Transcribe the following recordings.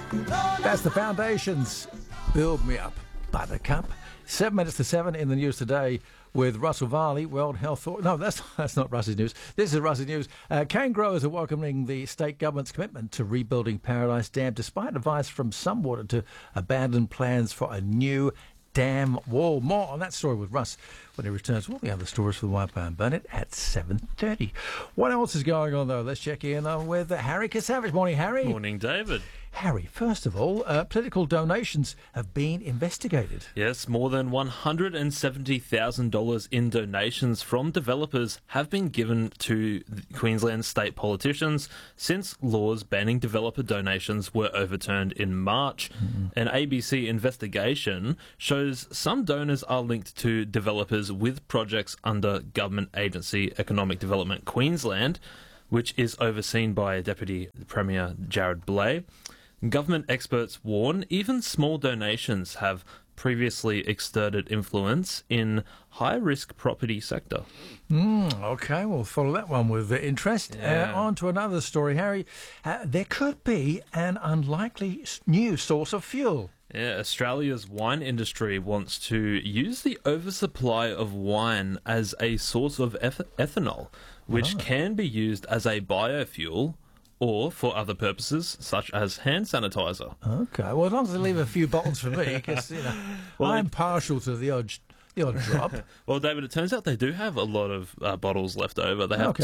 That's the Foundations. Build Me Up, Buttercup. 7 minutes to 7 in the news today with Russell Varley, World Health... No, that's not Russ's news. This is Russ's news. Cane growers are welcoming the state government's commitment to rebuilding Paradise Dam, despite advice from some water to abandon plans for a new dam wall. More on that story with Russ when he returns. All the other stories for the White Barn Burnett at 7:30. What else is going on, though? Let's check in with Harry Kasavage. Morning, Harry. Morning, David. Harry, first of all, political donations have been investigated. Yes, more than $170,000 in donations from developers have been given to Queensland state politicians since laws banning developer donations were overturned in March. An ABC investigation shows some donors are linked to developers with projects under government agency Economic Development Queensland, which is overseen by Deputy Premier Jared Blay. Government experts warn even small donations have previously exerted influence in high-risk property sector. OK, we'll follow that one with interest. Yeah. On to another story, Harry. There could be an unlikely new source of fuel. Yeah, Australia's wine industry wants to use the oversupply of wine as a source of ethanol, which can be used as a biofuel or for other purposes, such as hand sanitizer. OK, well, as long as they leave a few bottles for me, because, I'm partial to the odd drop. Well, David, it turns out they do have a lot of bottles left over. They have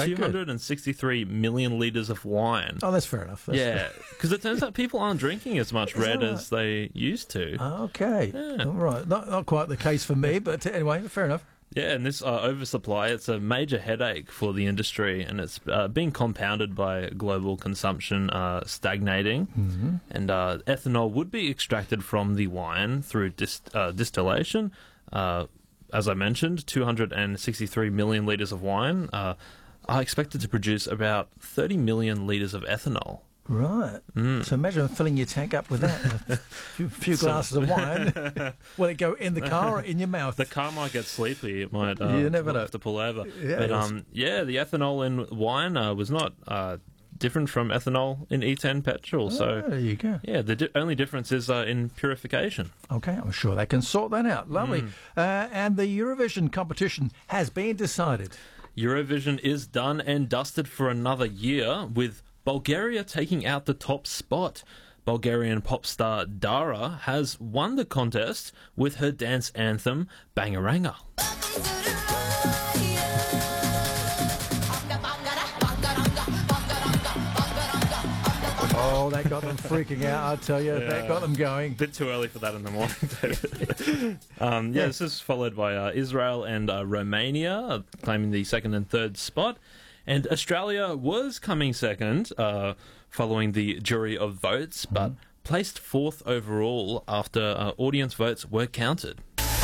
263 million litres of wine. Oh, that's fair enough. Because it turns out people aren't drinking as much red as they used to. OK, all right. Not quite the case for me, but anyway, fair enough. Yeah, and this oversupply, it's a major headache for the industry, and it's being compounded by global consumption stagnating. And ethanol would be extracted from the wine through distillation. As I mentioned, 263 million litres of wine are expected to produce about 30 million litres of ethanol. Right. So imagine filling your tank up with that. A few glasses of wine. Will it go in the car or in your mouth? The car might get sleepy. It might you never know. have to pull over. Yeah, but the ethanol in wine was not different from ethanol in E10 petrol. So there you go. Yeah, the only difference is in purification. OK, I'm sure they can sort that out. Lovely. And the Eurovision competition has been decided. Eurovision is done and dusted for another year, with Bulgaria taking out the top spot. Bulgarian pop star Dara has won the contest with her dance anthem, Bangaranga. Oh, that got them freaking out, I tell you. Yeah. That got them going. Bit too early for that in the morning, David. This is followed by Israel and Romania claiming the second and third spot. And Australia was coming second following the jury of votes, but placed fourth overall after audience votes were counted.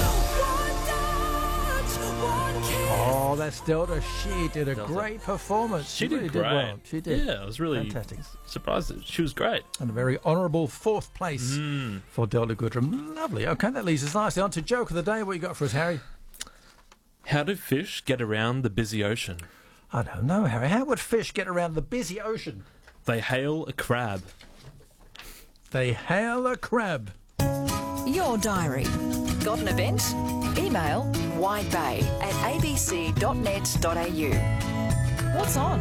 Oh, that's Delta. She did a great performance. She really did great. Well. She did. Yeah, I was really surprised that she was great. And a very honourable fourth place for Delta Goodrum. Lovely. OK, that leads us nicely on to Joke of the Day. What you got for us, Harry? How do fish get around the busy ocean? I don't know, Harry. How would fish get around the busy ocean? They hail a crab. They hail a crab. Your diary. Got an event? Email widebay@abc.net.au. What's on?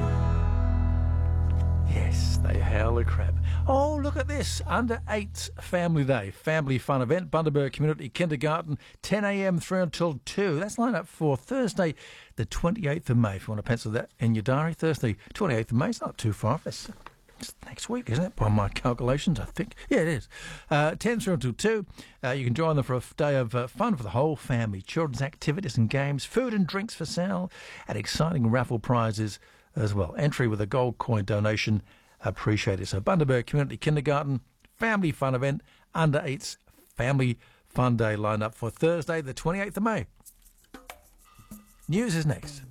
Yes, they hail a crab. Oh, look at this. Under 8's Family Day. Family fun event. Bundaberg Community Kindergarten, 10 a.m. through until 2. That's lined up for Thursday, the 28th of May. If you want to pencil that in your diary, Thursday, 28th of May. It's not too far off. It's next week, isn't it? By my calculations, I think. Yeah, it is. 10 through until 2. You can join them for a day of fun for the whole family. Children's activities and games, food and drinks for sale, and exciting raffle prizes as well. Entry with a gold coin donation appreciated. So Bundaberg Community Kindergarten, family fun event, under 8's Family Fun Day lined up for Thursday, the 28th of May. News is next.